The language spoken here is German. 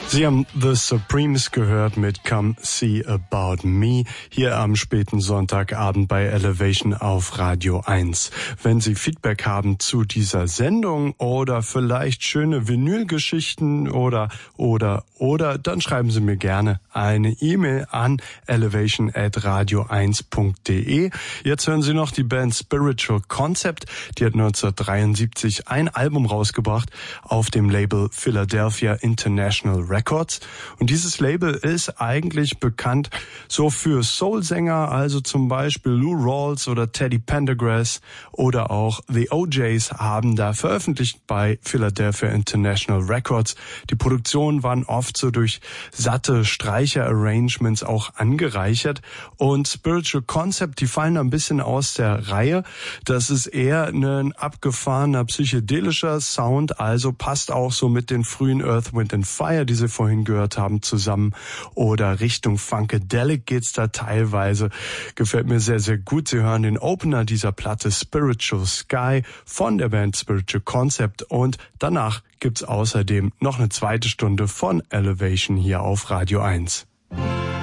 Sie haben The Supremes gehört mit Come See About Me hier am späten Sonntagabend bei Elevation auf Radio 1. Wenn Sie Feedback haben zu dieser Sendung oder vielleicht schöne Vinylgeschichten oder, dann schreiben Sie mir gerne eine E-Mail an elevation@radio1.de. Jetzt hören Sie noch die Band Spiritual Concept. Die hat 1973 ein Album rausgebracht auf dem Label Philadelphia International Records. Und dieses Label ist eigentlich bekannt so für Soul-Sänger, also zum Beispiel Lou Rawls oder Teddy Pendergrass oder auch The OJs haben da veröffentlicht bei Philadelphia International Records. Die Produktionen waren oft so durch satte Streicher-Arrangements auch angereichert. Und Spiritual Concept, die fallen ein bisschen aus der Reihe. Das ist eher ein abgefahrener psychedelischer Sound, also passt auch so mit den frühen Earth, Wind and Fire, die Sie vorhin gehört haben, zusammen. Oder Richtung Funkadelic geht's da teilweise. Gefällt mir sehr, sehr gut. Sie hören den Opener dieser Platte Spiritual Sky von der Band Spiritual Concept und danach gibt's außerdem noch eine zweite Stunde von Elevation hier auf Radio 1.